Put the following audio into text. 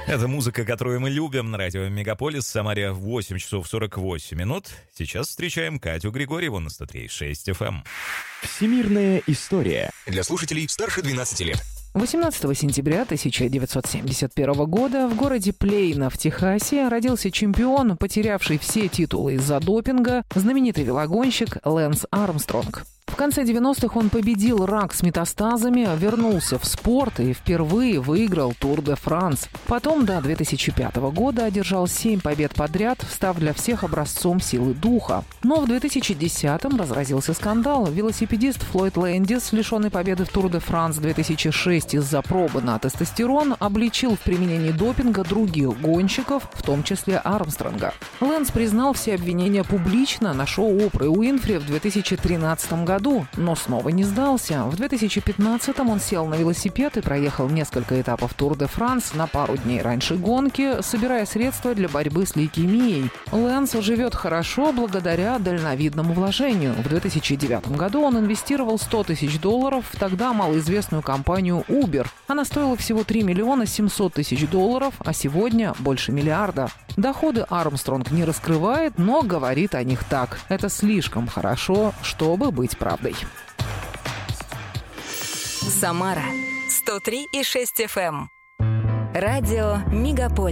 Это музыка, которую мы любим на радио Мегаполис. В Самаре 8 часов 48 минут. Сейчас встречаем Катю Григорьеву на 103.6 FM. Всемирная история. Для слушателей старше 12 лет. 18 сентября 1971 года в городе Плейно в Техасе родился чемпион, потерявший все титулы из-за допинга, знаменитый велогонщик Лэнс Армстронг. В конце 90-х он победил рак с метастазами, вернулся в спорт и впервые выиграл Тур де Франс. Потом до 2005 года одержал 7 побед подряд, став для всех образцом силы духа. Но в 2010-м разразился скандал. Велосипедист Флойд Лэндис, лишенный победы в Тур де Франс 2006 из-за пробы на тестостерон, обличил в применении допинга других гонщиков, в том числе Армстронга. Лэнс признал все обвинения публично на шоу Опры Уинфри в 2013 году, но снова не сдался. В 2015-м он сел на велосипед и проехал несколько этапов Тур де Франс на пару дней раньше гонки, собирая средства для борьбы с лейкемией. Лэнс живет хорошо благодаря дальновидному вложению. В 2009 году он инвестировал $100 тысяч в тогда малоизвестную компанию Uber. Она стоила всего $3 700 000, а сегодня больше миллиарда. Доходы Армстронг не раскрывает, но говорит о них так. Это слишком хорошо, чтобы быть правдой. Самара 103,6 FM. Радио Мегаполис.